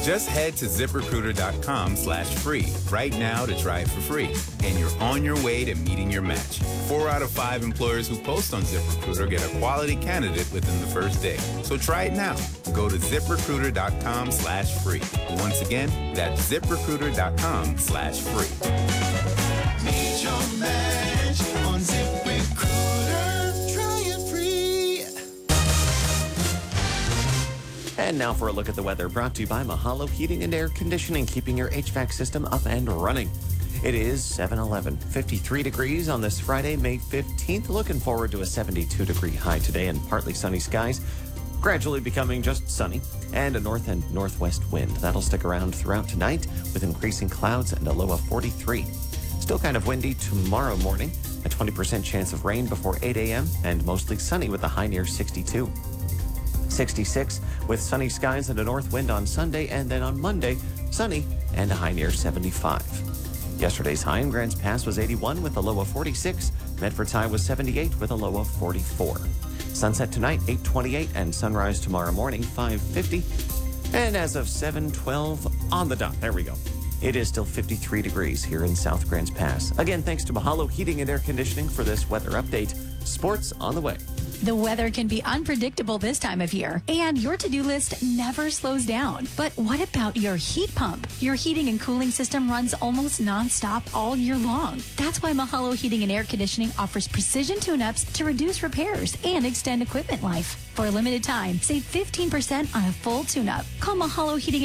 Just head to ZipRecruiter.com/free right now to try it for free. And you're on your way to meeting your match. 4 out of 5 employers who post on ZipRecruiter get a quality candidate within the first day. So try it now. Go to ZipRecruiter.com/free. Once again, that's ZipRecruiter.com/free. Meet your match on ZipRecruiter. Try it free. And now for a look at the weather, brought to you by Mahalo Heating and Air Conditioning, keeping your HVAC system up and running. It is 7:11, 53 degrees on this Friday, May 15th. Looking forward to a 72-degree high today and partly sunny skies, gradually becoming just sunny, and a north and northwest wind. That'll stick around throughout tonight with increasing clouds and a low of 43. Still kind of windy tomorrow morning, a 20% chance of rain before 8 a.m., and mostly sunny with a high near 62. 66 with sunny skies and a north wind on Sunday, and then on Monday, sunny and a high near 75. Yesterday's high in Grants Pass was 81 with a low of 46. Medford's high was 78 with a low of 44. Sunset tonight, 8:28, and sunrise tomorrow morning, 5:50. And as of 7:12 on the dot, there we go. It is still 53 degrees here in South Grants Pass. Again, thanks to Mahalo Heating and Air Conditioning for this weather update. Sports on the way. The weather can be unpredictable this time of year, and your to-do list never slows down. But what about your heat pump? Your heating and cooling system runs almost nonstop all year long. That's why Mahalo Heating and Air Conditioning offers precision tune-ups to reduce repairs and extend equipment life. For a limited time, save 15% on a full tune-up. Call Mahalo Heating